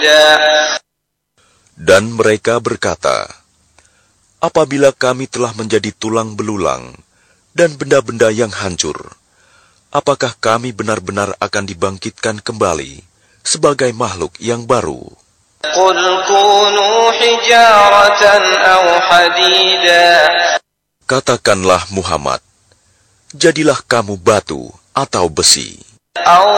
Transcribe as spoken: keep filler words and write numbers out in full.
Dan mereka berkata, apabila kami telah menjadi tulang belulang dan benda-benda yang hancur, apakah kami benar-benar akan dibangkitkan kembali sebagai makhluk yang baru? قُلْ كُونُوا حِجَارَةً أَوْ حَدِيدًا. Katakanlah Muhammad, jadilah kamu batu atau besi.